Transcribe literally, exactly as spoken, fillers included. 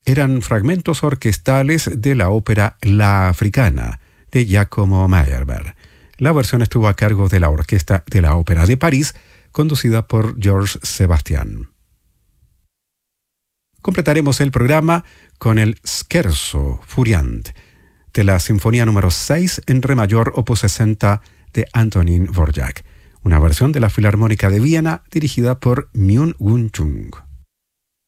eran fragmentos orquestales de la ópera La Africana, de Giacomo Meyerbeer. La versión estuvo a cargo de la Orquesta de la Ópera de París, conducida por Georges Sebastian. Completaremos el programa con el Scherzo Furiant de la Sinfonía número seis en Re mayor, opus sesenta de Antonín Dvořák, una versión de la Filarmónica de Viena dirigida por Myung-Whun Chung.